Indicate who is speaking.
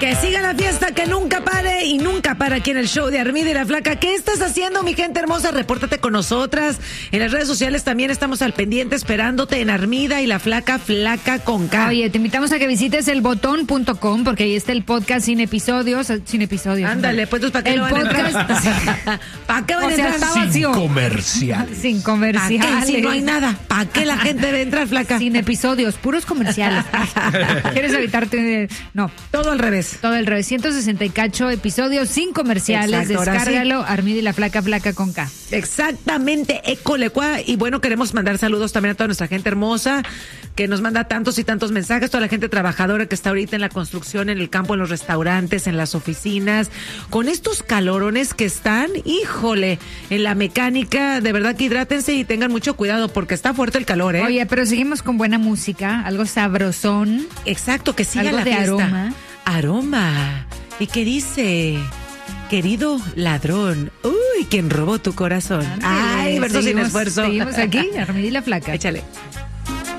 Speaker 1: Que siga la fiesta, que nunca pare y nunca para aquí en el show de Armida y la Flaca. ¿Qué estás haciendo, mi gente hermosa? Repórtate con nosotras. En las redes sociales también estamos al pendiente esperándote en Armida y la Flaca, Flaca con K.
Speaker 2: Oye, te invitamos a que visites elbotón.com porque ahí está el podcast sin episodios.
Speaker 1: Ándale, pues ¿para qué
Speaker 2: el
Speaker 1: lo van a entrar? ¿Para qué van a entrar?
Speaker 2: Está vacío.
Speaker 3: Comerciales.
Speaker 2: Sin
Speaker 1: ¿Para
Speaker 2: comerciales.
Speaker 1: qué? Si no hay nada, ¿para qué la gente debe entrar, Flaca?
Speaker 2: Sin episodios, puros comerciales. ¿Quieres evitarte? No.
Speaker 1: Todo al revés.
Speaker 2: Todo el revés, 160 y cacho episodios sin comerciales.
Speaker 1: Exacto, ahora
Speaker 2: Descárgalo, Armida y la Flaca, Flaca con K.
Speaker 1: Exactamente, écolecua. Y bueno, queremos mandar saludos también a toda nuestra gente hermosa que nos manda tantos y tantos mensajes, toda la gente trabajadora que está ahorita en la construcción, en el campo, en los restaurantes, en las oficinas, con estos calorones que están, híjole, en la mecánica, de verdad que hidrátense y tengan mucho cuidado porque está fuerte el calor, ¿eh?
Speaker 2: Oye, pero seguimos con buena música, algo sabrosón.
Speaker 1: Exacto, que siga
Speaker 2: Algo
Speaker 1: la
Speaker 2: de
Speaker 1: fiesta.
Speaker 2: aroma.
Speaker 1: Aroma. ¿Y qué dice? Querido ladrón, uy, ¿quién robó tu corazón?
Speaker 2: Ándale,
Speaker 1: Ay, verso sin
Speaker 2: seguimos-
Speaker 1: esfuerzo.
Speaker 2: Seguimos aquí, Armida y la Flaca.
Speaker 1: Échale.